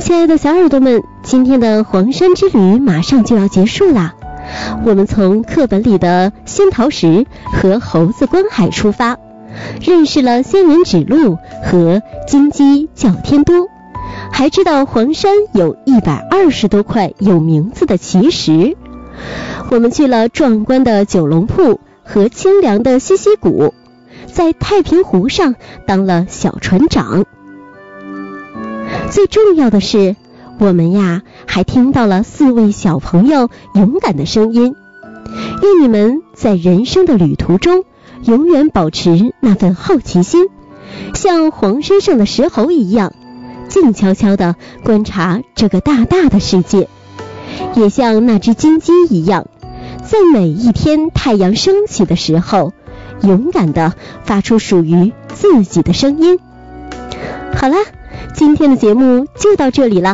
亲爱的小耳朵们，今天的黄山之旅马上就要结束啦。我们从课本里的仙桃石和猴子观海出发，认识了仙人指路和金鸡叫天多，还知道黄山有120多块有名字的奇石。我们去了壮观的九龙瀑和清凉的西溪谷，在太平湖上当了小船长。最重要的是，我们呀还听到了4位小朋友勇敢的声音。愿你们在人生的旅途中永远保持那份好奇心，像黄山上的石猴一样，静悄悄地观察这个大大的世界，也像那只金鸡一样，在每一天太阳升起的时候，勇敢地发出属于自己的声音。好啦，今天的节目就到这里了。